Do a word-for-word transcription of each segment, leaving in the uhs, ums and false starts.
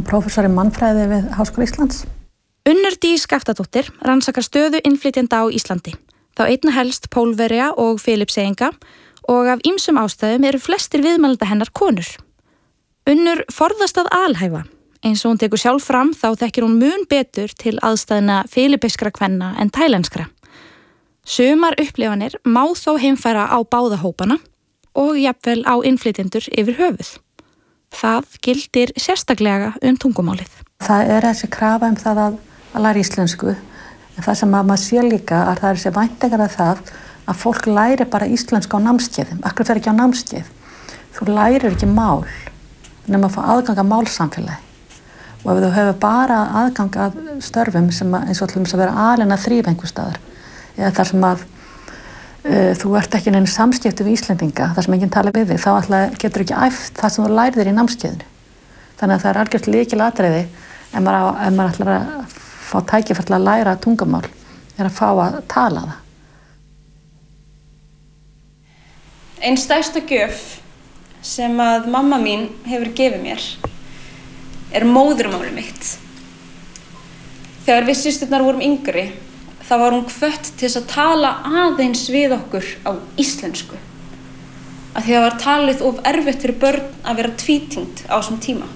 prófessor í mannfræði við Háskóla Íslands. Unnur Dís Skaftadóttir rannsakar stöðu innflytjenda á Íslandi. Þá einna helst Pólverja og Filippseyinga og af ýmsum ástæðum eru flestir viðmælenda hennar konur. Unnur forðast að alhæfa. Eins og hún tekur sjálf fram þá þekkir hún mun betur til aðstæðna filippískra kvenna en tælenskra. Sumar upplifanir má þó heimfæra á báða hópana og jafnvel á innflytjendur yfir höfuð. Það gildir sérstaklega um tungumálið. Það er þessi krafa um það að, að læra íslensku. En það sem maður sé líka að það er þessi væntingar að það að fólk læri bara íslensku á námskeiðum. Akkur fer ekki á námskeið. Þú lærir ekki mál nema að fá aðgang að málsamfélagi. Og ef þú hefur bara aðgang að störfum sem að, eins og til þess að vera alin að þrífa einhvers staðar eða þar sem að uh, þú ert ekki neina samskipti við Íslendinga, þar sem enginn tala við þig, þá alltaf getur ekki æft það sem þú lærir þér í námskeiðinu. Þannig að það er algjört lykilatriði ef maður, ef maður ætlar að fá tækifæri til að læra tungumál, er að fá að tala það. Ein stærsta gjöf sem að mamma mín hefur gefið mér er móðurmálið mitt. Þegar við systurnar vorum yngri, þá var hún hvött til þess að tala aðeins við okkur á íslensku. Af því það var talið of erfitt fyrir börn að vera tvítyngd á þessum tíma.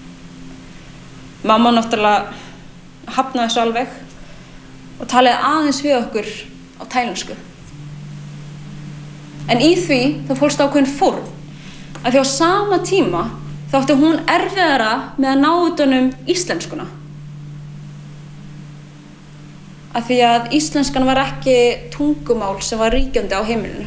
Mamma náttúrulega hafnaði þessu alveg og talaði aðeins við okkur á tælensku. En í því þá fólst ákveðin fórn, af því á sama tíma þá átti hún erfiðara með að ná utan um íslenskuna. Af því að íslenskan var ekki tungumál sem var ríkjandi á heimilinu.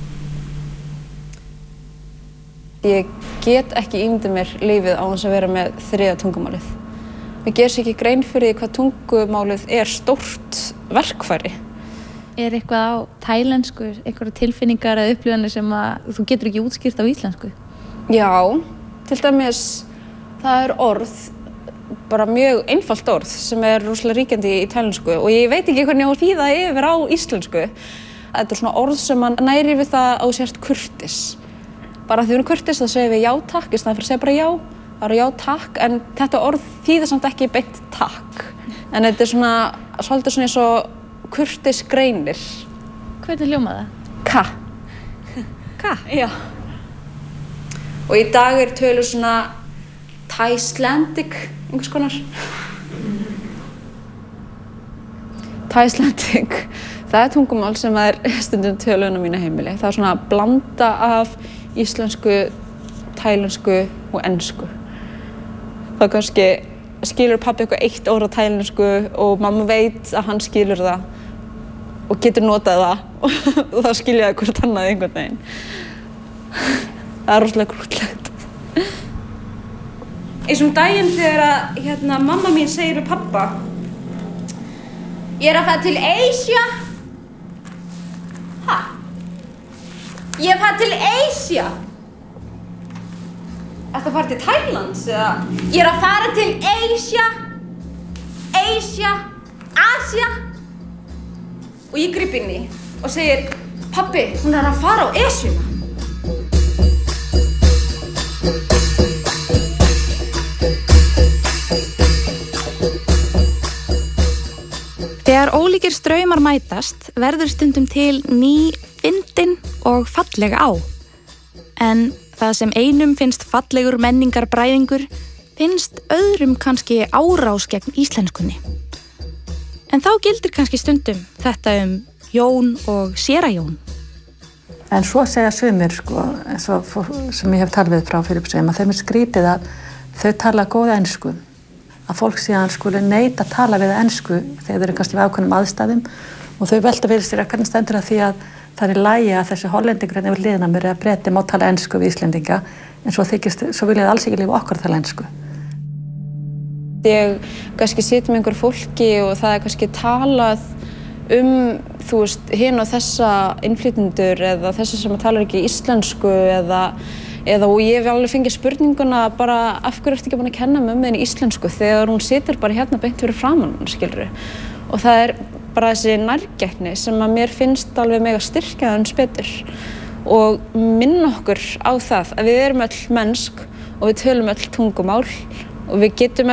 Ég get ekki ímyndað mér lífið á þess að vera með þriðja tungumálið. Við gerum sér ekki grein fyrir því hvað tungumálið er stórt verkfæri. Er eitthvað á tælensku, eitthvað tilfinningar eða upplifanir sem að þú getur ekki útskýrt á íslensku? Já, til dæmis það er orð, bara mjög einfalt orð sem er rosalega ríkjandi í tælensku og ég veit ekki hvernig ég á að þýða yfir á íslensku. Þetta er svona orð sem mann næri við það á sért kurteis. Bara því við erum kurteis þá segir við já takk í staðinn fyrir að segja bara já. Það er já takk, en þetta orð þýðir samt ekki beint takk. En þetta er svona, svolítið svona eins og kurteis greinir. Hvernig hljómar það? Ka. Ka? Já. Og í dag er tölur svona Thaislandic, einhvers konar. Thaislandic, það er tungumál sem er stundum tölun á mínu heimili. Það er svona blanda af íslensku, tælensku og ensku. Það kannski skilur pabbi eitthvað eitt orð á tælensku og mamma veit að hann skilur það og getur notað það og þá skilja það hvort annað einhvern veginn. Það er rosalega grútlegt. Eins og um daginn þegar að, hérna, mamma mín segir við pabba Ég er að fara til Asia. Ha? Ég er að fara til Asia. Ertu að fara til Thailands eða? Ég er að fara til Asia. Asia. Asia. Og ég gríp inn í og segir pabbi, hún er að fara á Esjuna. Þegar ólíkir straumar mætast verður stundum til ný, fyndin og falleg á. En það sem einum finnst fallegur menningarbræðingur finnst öðrum kannski árás gegn íslenskunni. En þá gildir kannski stundum þetta um Jón og séra Jón. En svo segja sumir, sko, eins og sem ég hef talað við frá Filippseyjum, að þeim er skrítið að þau tala góða ensku. Að fólk síðan skuli neita að tala við ensku þegar þeir eru kannski við ákveðnum aðstæðum og þau velta fyrir sér að hvernig stendur það því að það er í lagi að þessi hollendingur hérna yfir hliðina mér eða Breti má tala ensku við Íslendinga en svo þykist, svo vilja það alls ekki lifa okkar að tala ensku. Ég kannski sit með einhver fólki og það er kannski talað um, þú veist, hin og þessa innflytjendur eða þessa sem talar ekki íslensku eða Eða og ég hef alveg fengið spurninguna bara af hverju ertu ekki búin að kenna mömmu þinni íslensku þegar hún situr bara hérna beint fyrir framan hann, skilurðu. Og það er bara þessi nærgætni sem að mér finnst alveg mega styrkja hans betur og minna okkur á það að við erum öll mennsk og við tölum öll tungumál og við getum